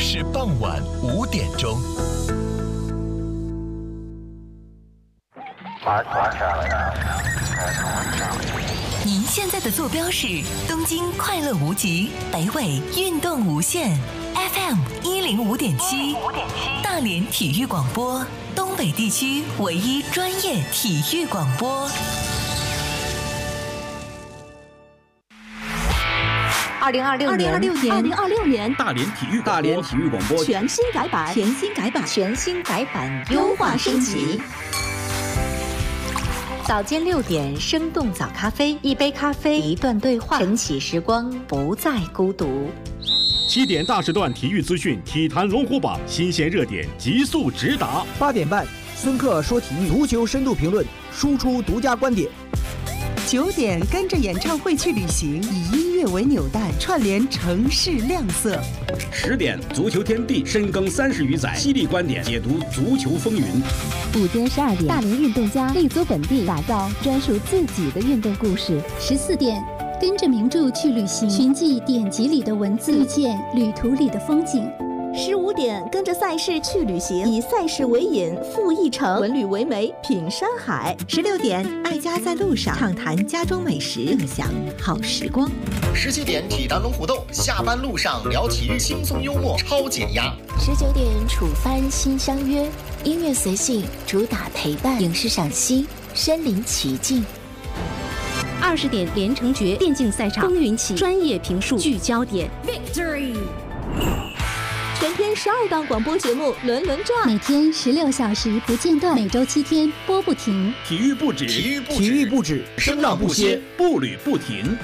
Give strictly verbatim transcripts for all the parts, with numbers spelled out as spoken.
时傍晚五点钟。您现在的坐标是东京快乐无极，北纬运动无限 F M 一零五点七，大连体育广播，东北地区唯一专业体育广播。 二零二六年，二零二六年，二零二六年， 大连体育大连体育广播全新改版，全新改版，全新改版，优化升级。早间六点，生动早咖啡，一杯咖啡，一段对话，晨起时光，不再孤独。 七点大时段体育资讯，体坛龙虎榜新鲜热点急速直达。 八点半，孙克说体育，足球深度评论，输出独家观点。 九点，跟着演唱会去旅行，以音乐为纽带，串联城市亮色。 十点，足球天地深耕三十余载，犀利观点解读足球风云。 午间十二点，大连运动家立足本地，打造专属自己的运动故事。 十四点，跟着名著去旅行，寻迹典籍里的文字，遇见旅途里的风景。 十五点，跟着赛事去旅行，以赛事为引，赴一城，文旅为媒，品山海。 十六点，爱家在路上，畅谈家中美食，共享好时光。 十七点，体坛龙虎斗，下班路上聊体育，轻松幽默，超减压。 十九点，楚帆新相约，音乐随性，主打陪伴，影视赏析，身临其境。 二十点，连城诀电竞赛场风云起，专业评述聚焦点 ，Victory。 全天十二档广播节目轮轮转， 每天十六小时不间断，每周七天播不停。 体育不止， 体育不止， 体育不止， 声浪不歇，步履不停。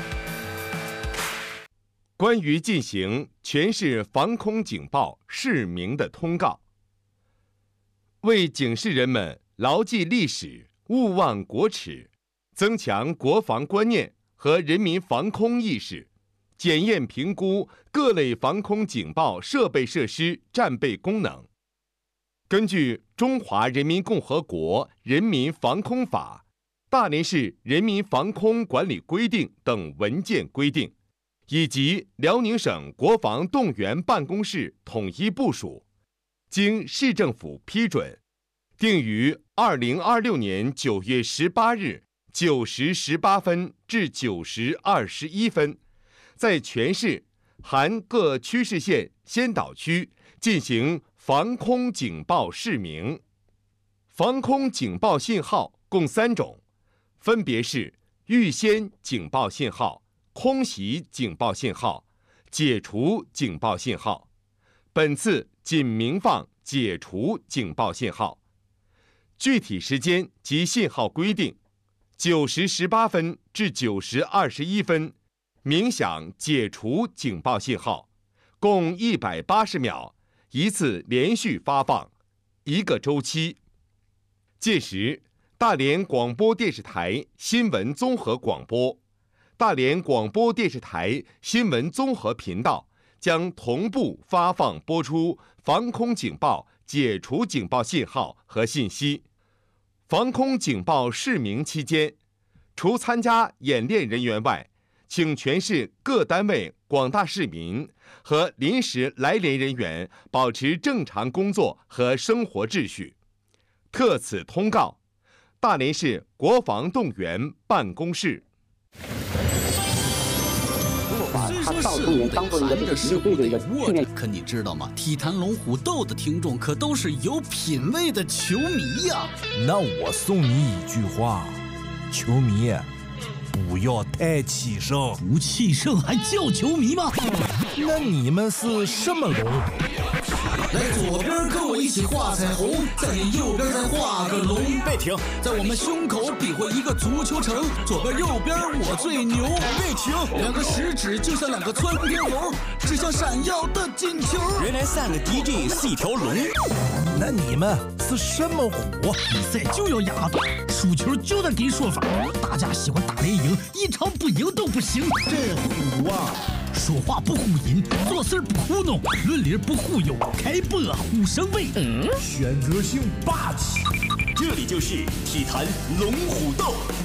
关于进行全市防空警报市民的通告，为警示人们牢记历史，勿忘国耻，增强国防观念和人民防空意识，检验评估各类防空警报设备设施战备功能。根据《中华人民共和国人民防空法》、大连市人民防空管理规定等文件规定，以及辽宁省国防动员办公室统一部署，经市政府批准，定于二零二六年九月十八日九时十八分至九时二十一分，在全市含各区市县先导区进行防空警报示明。防空警报信号共三种，分别是预先警报信号、空袭警报信号、解除警报信号。本次仅鸣放解除警报信号。具体时间及信号规定：九时十八分至九时二十一分鸣响解除警报信号，共一百八十秒，一次连续发放，一个周期。届时，大连广播电视台新闻综合广播、大连广播电视台新闻综合频道将同步发放播出防空警报解除警报信号和信息。防空警报示明期间，除参加演练人员外，请全市各单位广大市民和临时来连人员保持正常工作和生活秩序。特此通告，大连市国防动员办公室。 他到处也当做一个这个体育队的一个训练。 可你知道吗？体坛龙虎斗的听众可都是有品位的球迷呀。 那我送你一句话，球迷不要太气盛。 不气盛还叫球迷吗？ 那你们是什么龙？ 来左边跟我一起画彩虹，在你右边再画个龙。 别停， 在我们胸口比划一个足球城，左边右边我最牛。 别停， 两个食指就像两个窜天猴，指向闪耀的金球。 原来三个 D J 是一条龙。那你们是什么虎？ 比赛就要压的，输球就得给说法。大家喜欢打连赢，一场不赢都不行。 这虎啊！ 说话不唬人，做事不糊弄，论理不忽悠，开播虎生威， 嗯，选择性霸气。 这里就是体坛龙虎斗。